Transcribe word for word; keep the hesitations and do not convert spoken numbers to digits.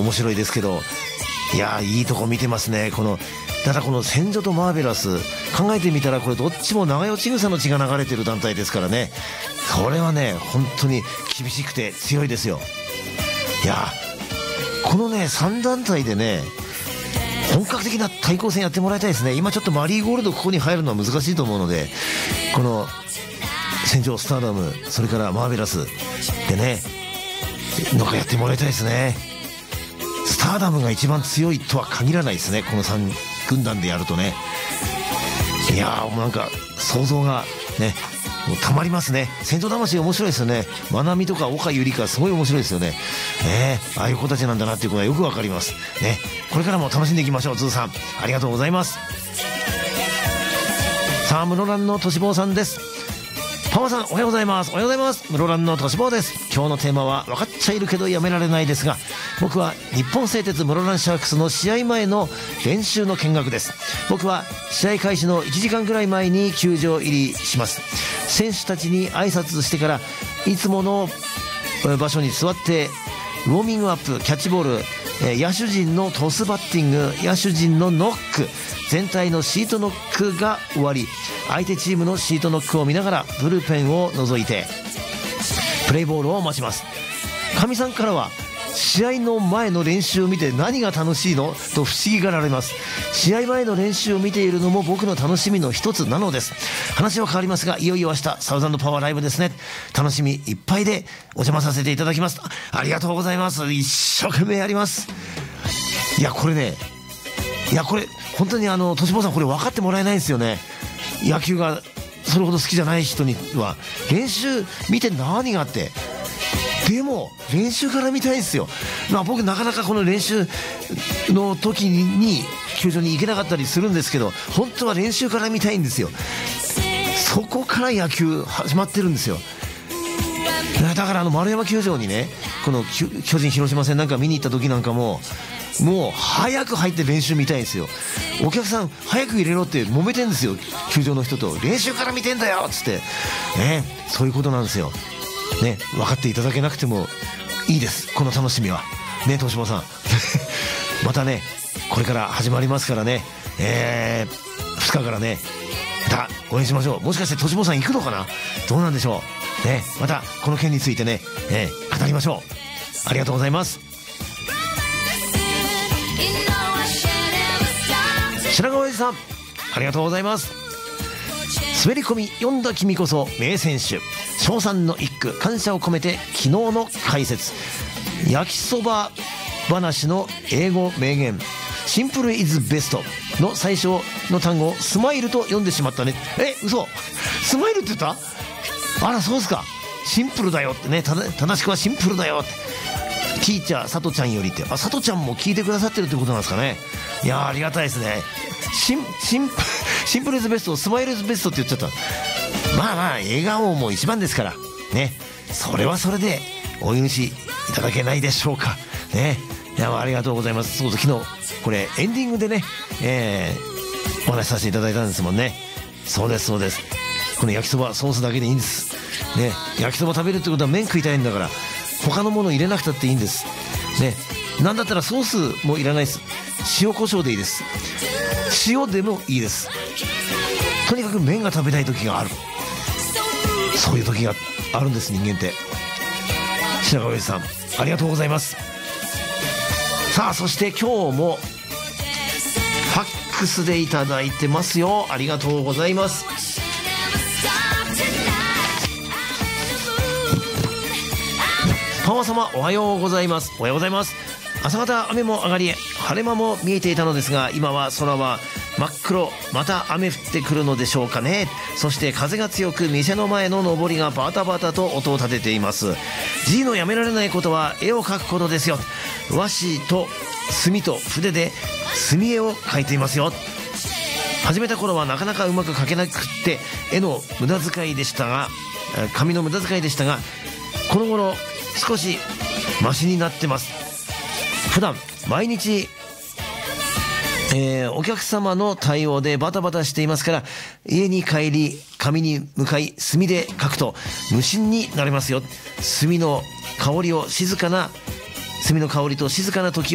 面白いですけど、いやいいとこ見てますね。このただこの戦場とマーベラス考えてみたら、これどっちも長与千草の血が流れてる団体ですからね。これはね本当に厳しくて強いですよ。いやこのねさん団体でね本格的な対抗戦やってもらいたいですね。今ちょっとマリーゴールドここに入るのは難しいと思うので、この戦場スターダムそれからマーベラスでねなんかやってもらいたいですね。スターダムが一番強いとは限らないですね、このさん軍団でやるとね。いやーもうなんか想像がねもうたまりますね。戦場魂面白いですよね。まなみとか岡ゆりかすごい面白いですよね。ねああいう子たちなんだなっていうことがよくわかりますね。これからも楽しんでいきましょう。ズーさんありがとうございます。さあ室蘭のとしぼうさんです。パワさんおはようございます。おはようございます。室蘭のとしぼうです。今日のテーマは分かっちゃいるけどやめられないですが、僕は日本製鉄室蘭シャークスの試合前の練習の見学です。僕は試合開始のいちじかんぐらい前に球場入りします。選手たちに挨拶してからいつもの場所に座ってウォーミングアップ、キャッチボール、野手陣のトスバッティング、野手陣のノック、全体のシートノックが終わり、相手チームのシートノックを見ながらブルペンを覗いてプレイボールを待ちます。かみさんからは試合の前の練習を見て何が楽しいのと不思議がられます。試合前の練習を見ているのも僕の楽しみの一つなのです。話は変わりますが、いよいよ明日サウザンドパワーライブですね。楽しみいっぱいでお邪魔させていただきます。 あ, ありがとうございます。一生懸命やります。いやこれねいやこれ本当にあのとしぼうさんこれ分かってもらえないんですよね。野球がそれほど好きじゃない人には練習見て何があって、でも練習から見たいんですよ。まあ僕なかなかこの練習の時に球場に行けなかったりするんですけど、本当は練習から見たいんですよ。そこから野球始まってるんですよ。だからあの丸山球場にねこの巨人広島戦なんか見に行った時なんかももう早く入って練習見たいんですよ。お客さん早く入れろって揉めてんですよ、球場の人と。練習から見てんだよっつってね、そういうことなんですよね。分かっていただけなくてもいいです、この楽しみはね。としぼうさんまたねこれから始まりますからね、えー、ふつかからねまた応援しましょう。もしかしてとしぼうさん行くのかな、どうなんでしょうね。またこの件についてね、えー、語りましょう。ありがとうございます。白川さんありがとうございます。滑り込み読んだ君こそ名選手、称賛の一句、感謝を込めて昨日の解説、焼きそば話の英語名言、シンプルイズベストの最初の単語をスマイルと読んでしまったね。え嘘、スマイルって言った？あらそうですか。シンプルだよってね、ただ正しくはシンプルだよって。ティーチャーさとちゃんよりって、あさとちゃんも聞いてくださってるってことなんですかね。いやーありがたいですね。シンシンシンプルイズベスト、スマイルイズベストって言っちゃった。まあまあ笑顔も一番ですからね、それはそれでお許しいただけないでしょうかね。いやありがとうございます。そう昨日これエンディングでね、えー、お話しさせていただいたんですもんね。そうですそうです。この焼きそばソースだけでいいんですね。焼きそば食べるってことは麺食いたいんだから他のもの入れなくたっていいんですね。なんだったらソースもいらないです。塩コショウでいいです。塩でもいいです。とにかく麺が食べたい時がある、そういう時があるんです、人間って。白川さんありがとうございます。さあそして今日もファックスでいただいてますよ。ありがとうございます。パワ様おはようございます。おはようございます。朝方雨も上がり晴れ間も見えていたのですが、今は空は真っ黒。また雨降ってくるのでしょうかね。そして風が強く店の前の上りがバタバタと音を立てています。 G のやめられないことは絵を描くことですよ。和紙と墨と筆で墨絵を描いていますよ。始めた頃はなかなかうまく描けなくって絵の無駄遣いでしたが紙の無駄遣いでしたがこの頃少しマシになってます。普段毎日、えー、お客様の対応でバタバタしていますから、家に帰り紙に向かい墨で書くと無心になれますよ。墨の香りを静かな墨の香りと静かな時を